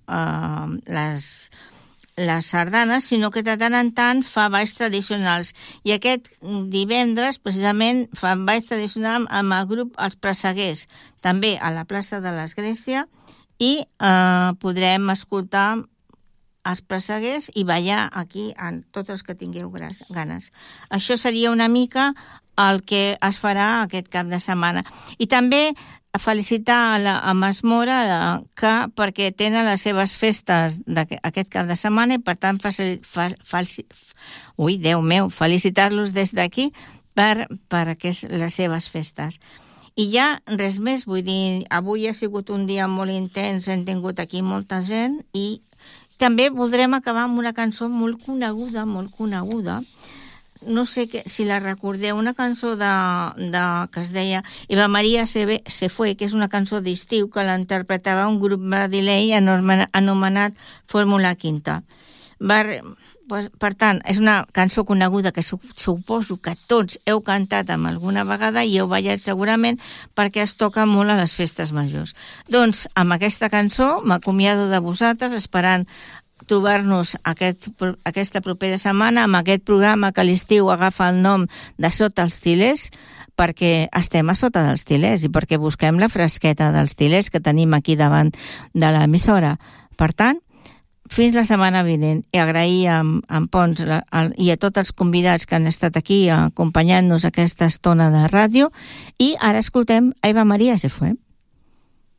les sardanes, sinó que de tant en tant fa balls tradicionals. I aquest divendres, precisament, fa balls tradicionals amb el grup Els Presseguers, també a la plaça de l'Església, i podrem escoltar Els Presseguers i ballar aquí amb tots els que tingueu ganes. Això seria una mica el que es farà aquest cap de setmana. I també felicitar a Masmora perquè tenen les seves festes aquest cap de setmana i per tant felicitar-los des d'aquí per les seves festes. I ja res més, vull dir, avui ha sigut un dia molt intens, hem tingut aquí molta gent i també voldrem acabar amb una cançó molt coneguda, no sé si la recordeu, una cançó que es deia Eva María se fue, que és una cançó d'estiu que l'interpretava un grup madrileny anomenat Fórmula Quinta. Per tant, és una cançó coneguda que suposo que tots heu cantat amb alguna vegada i heu ballat segurament perquè es toca molt a les festes majors. Doncs amb aquesta cançó m'acomiado de vosaltres esperant trobar-nos aquesta propera setmana amb aquest programa que a l'estiu agafa el nom de Sota els Til·lers, perquè estem a sota dels til·lers i perquè busquem la fresqueta dels til·lers que tenim aquí davant de l'emissora. Per tant, fins la setmana vinent i agrair a Pons i a tots els convidats que han estat aquí acompanyant-nos aquesta estona de ràdio i ara escoltem Eva María se fue.